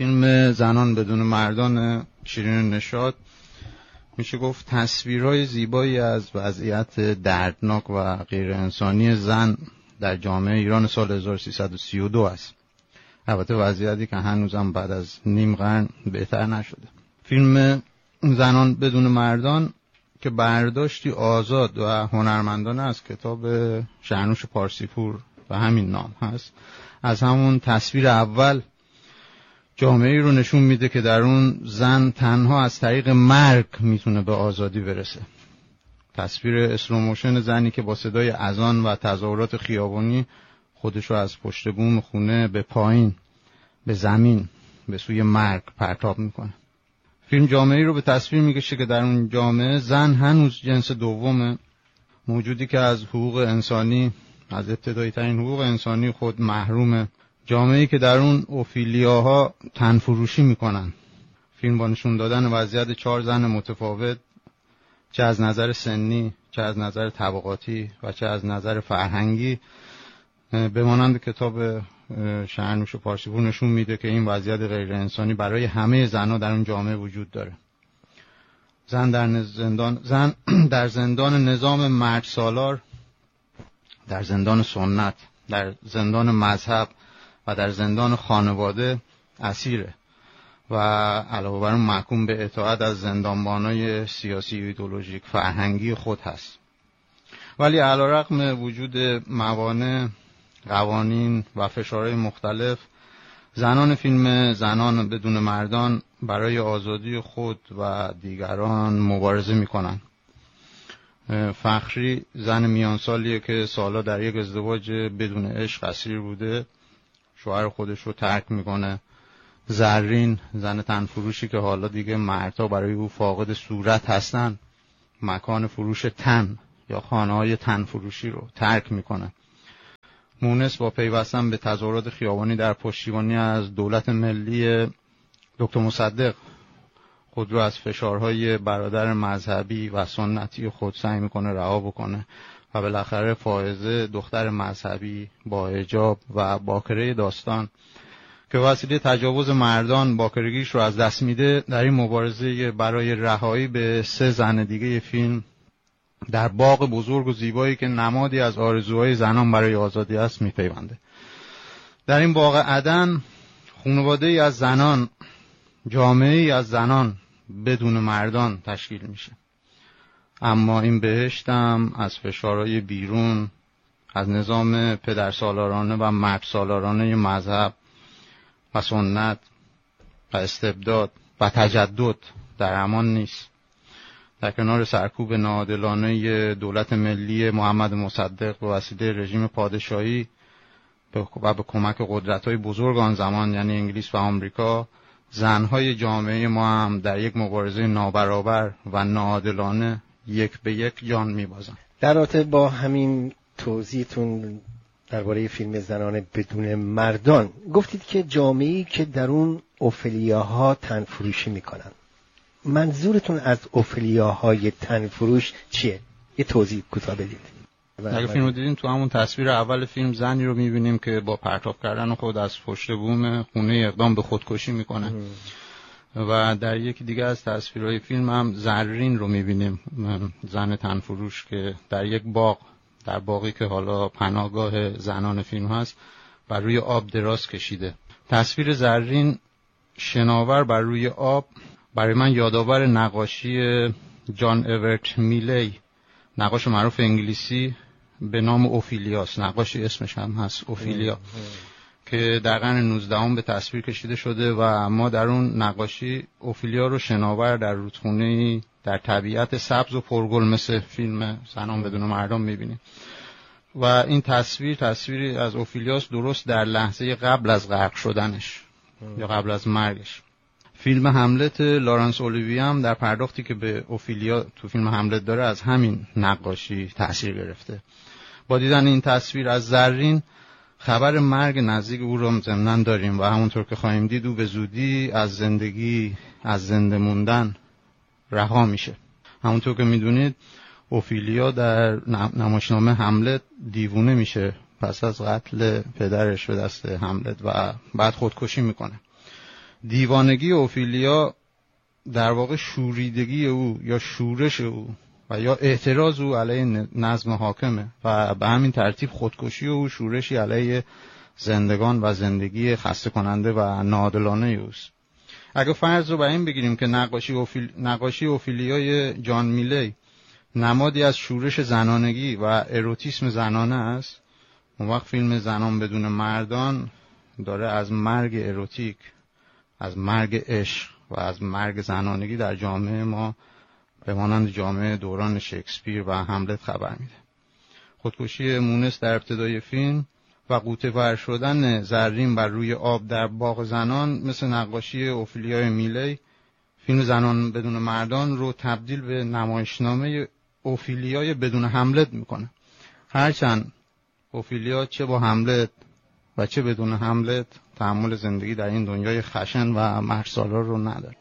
فیلم زنان بدون مردان شیرین نشاط میشه گفت تصویرهای زیبایی از وضعیت دردناک و غیر انسانی زن در جامعه ایران سال 1332 است. البته وضعیتی که هنوزم بعد از نیم قرن بهتر نشده. فیلم زنان بدون مردان که برداشتی آزاد و هنرمندانه از کتاب شهرنوش پارسیپور و همین نام هست، از همون تصویر اول جامعه‌ای رو نشون میده که در اون زن تنها از طریق مرگ میتونه به آزادی برسه. تصویر اسلوموشن زنی که با صدای اذان و تظاهرات خیابانی خودش رو از پشت بوم خونه به پایین، به زمین، به سوی مرگ پرتاب میکنه. فیلم جامعه‌ای رو به تصویر میکشه که در اون جامعه زن هنوز جنس دومه، موجودی که از حقوق انسانی، از ابتدایی ترین حقوق انسانی خود محرومه. جامعه‌ای که در اون اوفیلیاها تنفروشی میکنن. فیلم با نشون دادن وضعیت 4 زن متفاوت، چه از نظر سنی، چه از نظر طبقاتی و چه از نظر فرهنگی، به مانند کتاب شهرنوش پارسیپور نشون میده که این وضعیت غیر انسانی برای همه زنها در اون جامعه وجود داره. زن در زندان نظام مرد سالار، در زندان سنت، در زندان مذهب و در زندان خانواده اسیره و علاوه بر اون محکوم به اطاعت از زندانبانای سیاسی و ایدئولوژیک فرهنگی خود هست. ولی علیرغم وجود موانع، قوانین و فشارهای مختلف، زنان فیلم زنان بدون مردان برای آزادی خود و دیگران مبارزه میکنن. فخری زن میانسالیه که سالا در یک ازدواج بدون عشق اسیر بوده، شوهر خودش رو ترک میکنه. زرین زن تنفروشی که حالا دیگه مردها برای او فاقد صورت هستن، مکان فروش تن یا خانه‌های تنفروشی رو ترک میکنه. مونس با پیوستن به تظاهرات خیابانی در پشتیبانی از دولت ملی دکتر مصدق خود رو از فشارهای برادر مذهبی و سنتی خود سعی میکنه رها بکنه و بالاخره فائزه دختر مذهبی با حجاب و باکره داستان که وسیله تجاوز مردان باکرگیش رو از دست میده، در این مبارزه برای رهایی به 3 زن دیگه فیلم در باغ بزرگ و زیبایی که نمادی از آرزوهای زنان برای آزادی است میپیونده. در این باغ عدن خانواده‌ای از زنان، جامعه‌ای از زنان بدون مردان تشکیل میشه. اما این بهشت هم از فشارهای بیرون، از نظام پدرسالارانه و مردسالارانه مذهب و سنت و استبداد و تجدد در امان نیست. در کنار سرکوب ناعادلانه دولت ملی محمد مصدق به وسیله رژیم پادشاهی و به کمک قدرت‌های بزرگ آن زمان یعنی انگلیس و آمریکا، زن‌های جامعه ما هم در یک مبارزه نابرابر و ناعادلانه یک به یک جان می‌بازند. در رابطه با همین توضیحتون درباره فیلم زنان بدون مردان، گفتید که جامعه‌ای که در اون اوفلیاها تنفروشی میکنن. منظورتون از اوفلیاهای تنفروش چیه؟ یه توضیح کوتاه بدید. اگه فیلم رو دیدین تو همون تصویر اول فیلم زنی رو میبینیم که با پرتاب کردن خود از پشت بوم خونه اقدام به خودکشی میکنه و در یکی دیگه از تصویرهای فیلم هم زرین رو میبینیم، زن تنفروش که در یک باغ، در باغی که حالا پناهگاه زنان فیلم هست، بر روی آب دراز کشیده. تصویر زرین شناور بر روی آب برای من یادآور نقاشی جان اورت میلی، نقاش معروف انگلیسی به نام اوفیلیاس، نقاشی اسمش هم هست اوفیلیا، که در قرن 19 به تصویر کشیده شده و ما در اون نقاشی اوفیلیا رو شناور در رودخونه‌ای در طبیعت سبز و پرگل مثل فیلم زنان بدون مردان می‌بینیم. و این تصویری از اوفیلیاس درست در لحظه قبل از غرق شدنش یا قبل از مرگش. فیلم هملت لارنس اولیوی هم در پرداختی که به اوفیلیا تو فیلم هملت داره از همین نقاشی تأثیر گرفته. با دیدن این تصویر از زرین خبر مرگ نزدیک او رو ضمناً داریم و همونطور که خواهیم دید او به زودی از زندگی، از زنده موندن رها میشه. همونطور که میدونید اوفیلیا در نمایشنامه هملت دیوونه میشه پس از قتل پدرش به دست هملت و بعد خودکشی میکنه. دیوانگی اوفیلیا در واقع شوریدگی او یا شورش او و یا اعتراض او علیه نظم حاکمه و به همین ترتیب خودکشی او شورشی علیه زندگان و زندگی خسته کننده و ناعادلانه اوست. اگه فرض رو بر این بگیریم که نقاشی اوفیلیای جان میلی نمادی از شورش زنانگی و اروتیسم زنانه است، اون وقت فیلم زنان بدون مردان داره از مرگ اروتیک، از مرگ عشق و از مرگ زنانگی در جامعه ما به مانند جامعه دوران شکسپیر و هملت خبر میده. خودکشی مونس در ابتدای فیلم و غوطه‌ور شدن زرین بر روی آب در باغ زنان مثل نقاشی اوفیلیای میلی فیلم زنان بدون مردان رو تبدیل به نمایشنامه اوفیلیای بدون هملت میکنه. هرچند اوفیلیا چه با هملت و چه بدون هملت تحمل زندگی در این دنیای خشن و مرگسالار رو نداره.